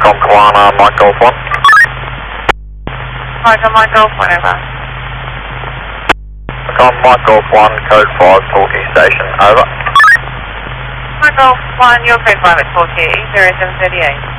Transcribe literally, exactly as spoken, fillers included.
Com Kalana, Mike Golf one. Roger, Mike Golf one, over. Com Mike Golf one, code five, Torquay Station, over. Mike Golf one, your code five at Torquay, zero seven thirty-eight.